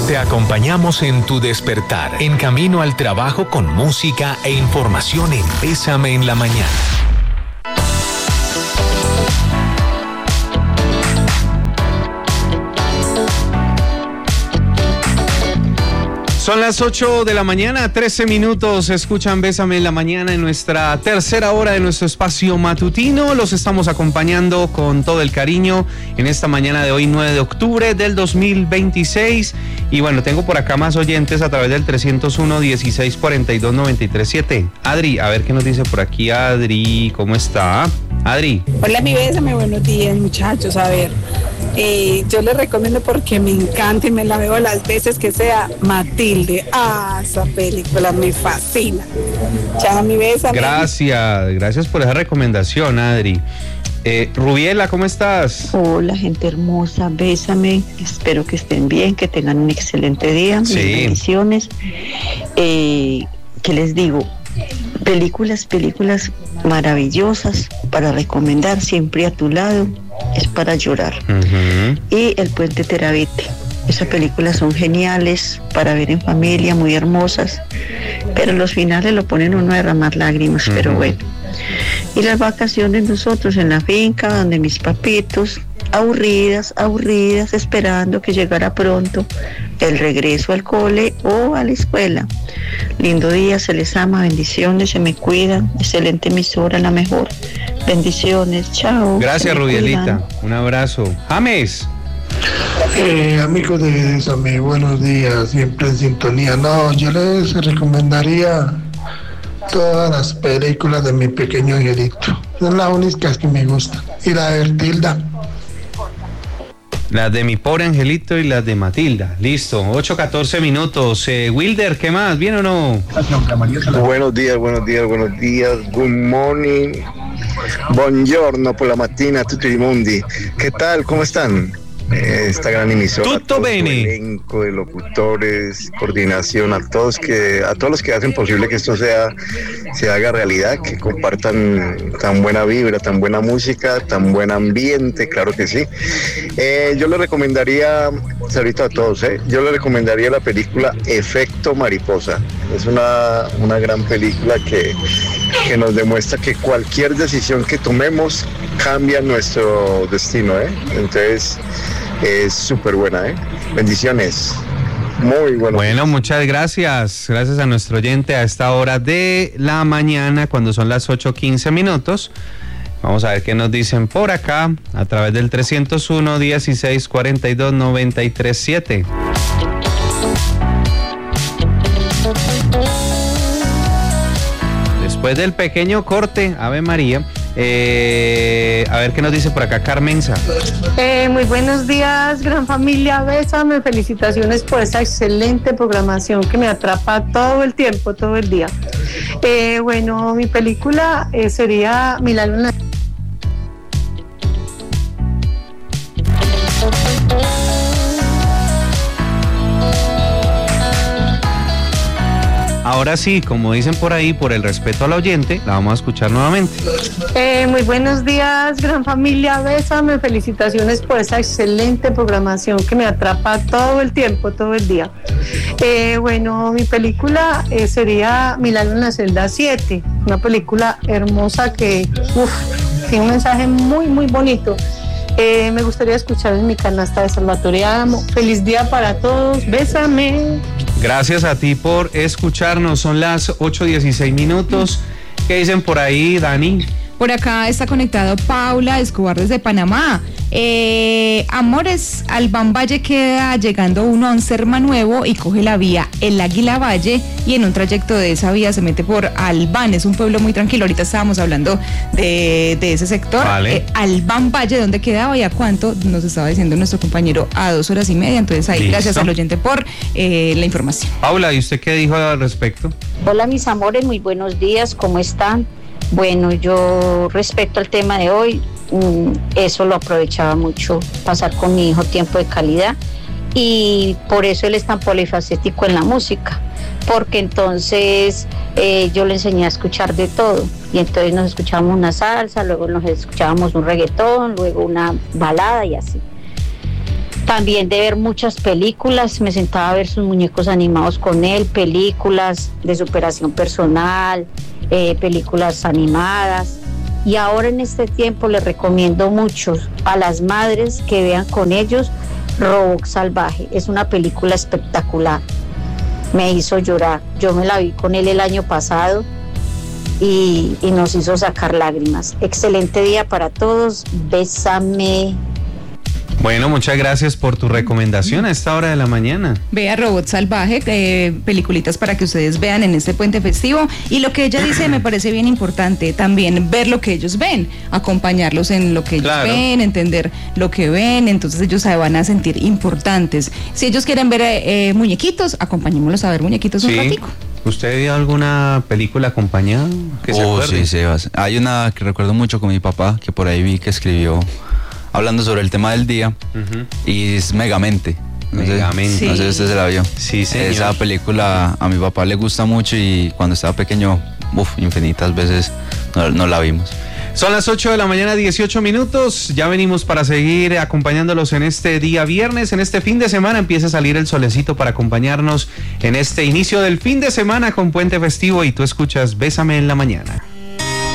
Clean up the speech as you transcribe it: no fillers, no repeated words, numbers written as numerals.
Te acompañamos en tu despertar, en camino al trabajo con música e información en Bésame en la Mañana. Son las 8 de la mañana, 13 minutos, escuchan Bésame en la Mañana en nuestra tercera hora de nuestro espacio matutino. Los estamos acompañando con todo el cariño en esta mañana de hoy, 9 de octubre del 2026. Y bueno, tengo por acá más oyentes a través del 301-1642-937. Adri, a ver qué nos dice por aquí Adri, ¿cómo está? Adri. Hola, mi Bésame, buenos días, muchachos. A ver, yo les recomiendo porque me encanta y me la veo las veces que sea, Matilde. Esa película me fascina. Chao, mi Bésame. Gracias por esa recomendación, Adri. Rubiela, ¿cómo estás? Hola, gente hermosa, Bésame. Espero que estén bien, que tengan un excelente día. Sí. Bendiciones. ¿Qué les digo? Películas maravillosas para recomendar, siempre a tu lado, es para llorar. Uh-huh. Y El Puente Terabite, esas películas son geniales para ver en familia, muy hermosas, pero los finales lo ponen uno a derramar lágrimas. Uh-huh. Pero bueno. Y las vacaciones nosotros en la finca, donde mis papitos, aburridas, esperando que llegara pronto el regreso al cole o a la escuela. Lindo día, se les ama, bendiciones, se me cuidan, excelente emisora, la mejor. Bendiciones, chao. Gracias, Rubielita, un abrazo. James. Amigos de Bésame, buenos días, siempre en sintonía. No, yo les recomendaría todas las películas de Mi Pequeño Angelito. Son las únicas que me gustan. Y la de Tilda. Las de Mi Pobre Angelito y las de Matilda. Listo, 8:14 minutos. Wilder, ¿qué más? ¿Bien o no? Buenos días. Good morning. Buongiorno por la mattina, tutti i mondi. ¿Qué tal? ¿Cómo están? Esta gran emisora, Tutto bene. Elenco de locutores, coordinación, a todos los que hacen posible que esto se haga realidad, que compartan tan buena vibra, tan buena música, tan buen ambiente, claro que sí. Yo le recomendaría, saludito a todos, yo le recomendaría la película Efecto Mariposa. Es una gran película que nos demuestra que cualquier decisión que tomemos cambia nuestro destino, Entonces es súper buena, Bendiciones. Muy bueno. Bueno, muchas gracias. Gracias a nuestro oyente a esta hora de la mañana, cuando son las 8:15 minutos. Vamos a ver qué nos dicen por acá a través del 301-1642-937. Después del pequeño corte, Ave María, a ver qué nos dice por acá Carmenza. Muy buenos días, gran familia, Bésame, felicitaciones por esa excelente programación que me atrapa todo el tiempo, todo el día. Bueno, mi película sería Milagro en la... Ahora sí, como dicen por ahí, por el respeto al oyente, la vamos a escuchar nuevamente. Muy buenos días, gran familia, Bésame, felicitaciones por esa excelente programación que me atrapa todo el tiempo, todo el día. Bueno, mi película sería Milagro en la celda 7, una película hermosa que tiene un mensaje muy, muy bonito. Me gustaría escuchar en mi canasta de Salvatore Adamo. Feliz día para todos, Bésame. Gracias a ti por escucharnos, son las 8:16 minutos. ¿Qué dicen por ahí, Dani? Por acá está conectado Paula Escobar desde Panamá. Amores, Albán Valle queda llegando uno a un Serma Nuevo y coge la vía El Águila Valle, y en un trayecto de esa vía se mete por Albán. Es un pueblo muy tranquilo. Ahorita estábamos hablando de ese sector. Vale. Albán Valle, ¿dónde quedaba y a cuánto? Nos estaba diciendo nuestro compañero, a 2 horas y media. Entonces ahí, ¿listo? Gracias al oyente por la información. Paula, ¿y usted qué dijo al respecto? Hola, mis amores, muy buenos días, ¿cómo están? Bueno, yo respecto al tema de hoy, eso lo aprovechaba mucho, pasar con mi hijo tiempo de calidad, y por eso él es tan polifacético en la música, porque entonces yo le enseñé a escuchar de todo, y entonces nos escuchábamos una salsa, luego nos escuchábamos un reggaetón, luego una balada y así. También de ver muchas películas, me sentaba a ver sus muñecos animados con él, películas de superación personal, películas animadas. Y ahora en este tiempo les recomiendo mucho a las madres que vean con ellos Robot Salvaje. Es una película espectacular, me hizo llorar. Yo me la vi con él el año pasado y nos hizo sacar lágrimas. Excelente día para todos, bésame. Bueno, muchas gracias por tu recomendación a esta hora de la mañana. Vea Robot Salvaje, peliculitas para que ustedes vean en este puente festivo. Y lo que ella dice me parece bien importante, también ver lo que ellos ven, acompañarlos en lo que ellos ven, entender lo que ven, entonces ellos se van a sentir importantes. Si ellos quieren ver muñequitos, acompañémoslos a ver muñequitos un ratico. ¿Usted vio alguna película acompañada que se acuerde? Sí, Sebas. Hay una que recuerdo mucho con mi papá, que por ahí vi que escribió hablando sobre el tema del día, y es Megamente. Megamente. No sé si usted se la vio. Sí, señor. Esa película a mi papá le gusta mucho y cuando estaba pequeño, infinitas veces no la vimos. Son las 8 de la mañana, 18 minutos. Ya venimos para seguir acompañándolos en este día viernes. En este fin de semana empieza a salir el solecito para acompañarnos en este inicio del fin de semana con puente festivo. Y tú escuchas Bésame en la Mañana.